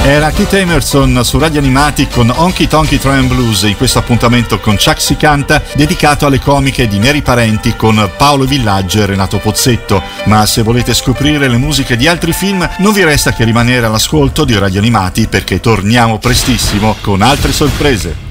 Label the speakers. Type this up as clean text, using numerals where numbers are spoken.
Speaker 1: Era Keith Emerson su Radio Animati con Honky Tonky Train Blues, in questo appuntamento con Chuck Si Canta, dedicato alle comiche di Neri Parenti con Paolo Villaggio e Renato Pozzetto. Ma se volete scoprire le musiche di altri film, non vi resta che rimanere all'ascolto di Radio Animati, perché torniamo prestissimo con altre sorprese.